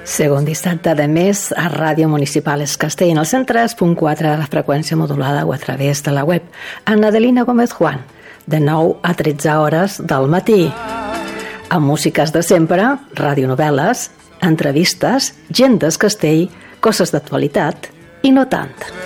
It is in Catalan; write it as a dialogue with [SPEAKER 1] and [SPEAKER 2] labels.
[SPEAKER 1] Segon dissabte de mes a Ràdio Municipal Es Castell en el 103.4 de la freqüència modulada o a través de la web. Amb Adelina Gómez Juan, de 9 a 13 hores del matí. Amb músiques de sempre, radionovel·les, entrevistes, gent del Castell, coses d'actualitat i no tant.